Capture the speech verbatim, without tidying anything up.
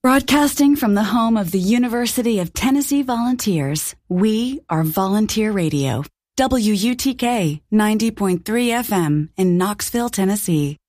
Broadcasting from the home of the University of Tennessee Volunteers, we are Volunteer Radio. W U T K ninety point three F M in Knoxville, Tennessee.